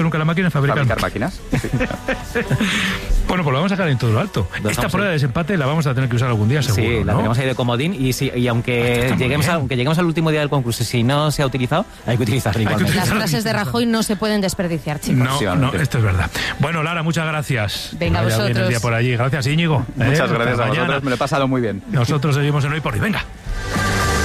nunca la máquina es fabricar máquinas. Sí. Bueno, pues lo vamos a sacar en todo lo alto. Esta prueba de desempate la vamos a tener que usar algún día, seguro. Sí, la tenemos ahí de comodín y aunque lleguemos al último día del concurso, si no se ha utilizado, hay que utilizarla igualmente. Las frases de Rajoy no se pueden desperdiciar, chicos. No, esto es verdad. Bueno, Lara, muchas gracias. Venga, vosotros. Bien el día por allí. Gracias, Íñigo. Muchas gracias a vosotros, me lo he pasado muy bien. Nosotros seguimos en Hoy por Hoy. Venga.